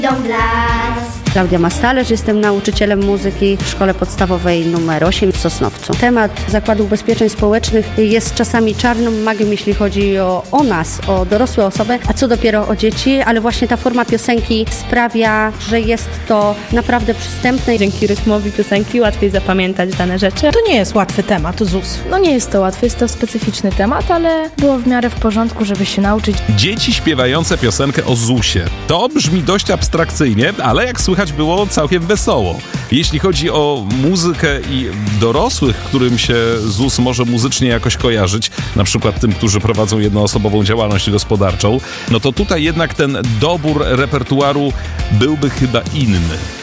Dom Las. Klaudia Mastalerz, jestem nauczycielem muzyki w szkole podstawowej nr 8 w Sosnowcu. Temat Zakładu Ubezpieczeń Społecznych jest czasami czarną magią, jeśli chodzi o nas, o dorosłe osoby, a co dopiero o dzieci, ale właśnie ta forma piosenki sprawia, że jest to naprawdę przystępne. Dzięki rytmowi piosenki łatwiej zapamiętać dane rzeczy. To nie jest łatwy temat, ZUS. No nie jest to łatwy, jest to specyficzny temat, ale było w miarę w porządku, żeby się nauczyć. Dzieci śpiewające piosenkę o ZUS-ie. To brzmi dość abstrakcyjnie, ale jak słychać było całkiem wesoło. Jeśli chodzi o muzykę i dorosłych, którym się ZUS może muzycznie jakoś kojarzyć, na przykład tym, którzy prowadzą jednoosobową działalność gospodarczą, no to tutaj jednak ten dobór repertuaru byłby chyba inny.